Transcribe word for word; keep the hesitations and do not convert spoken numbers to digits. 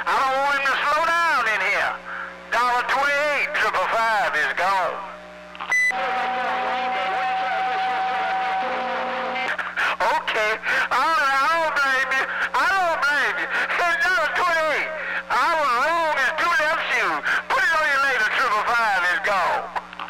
I don't want him to slow down in here. Dollar twenty-eight, triple five is gone. Okay, all right.